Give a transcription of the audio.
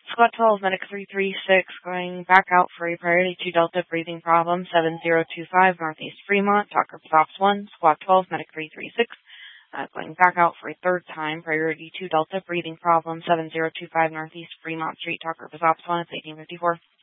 Squad 12, Medic 336, going back out for a Priority 2 Delta breathing problem, 7025 Northeast Fremont, Talker Stops 1, Squad 12, Medic 336, going back out for a third time, Priority 2 Delta breathing problem, 7025 Northeast Fremont Street, Talker Stops 1, it's 1854.